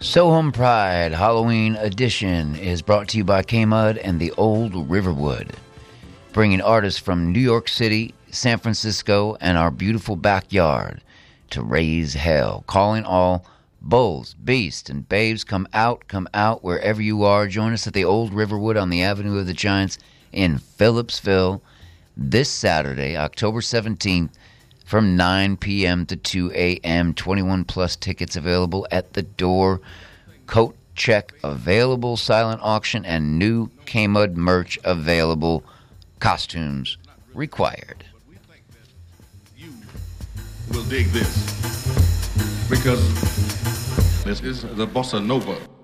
Soham Pride Halloween Edition is brought to you by K-Mud and the Old Riverwood, bringing artists from New York City, San Francisco, and our beautiful backyard to raise hell. Calling all bulls, beasts, and babes, come out, wherever you are. Join us at the Old Riverwood on the Avenue of the Giants in Phillipsville this Saturday, October 17th, from 9 p.m. to 2 a.m. 21 plus tickets available at the door. Coat check available, silent auction, and new K-Mud merch available. Costumes required. You will dig this because this is the bossa nova.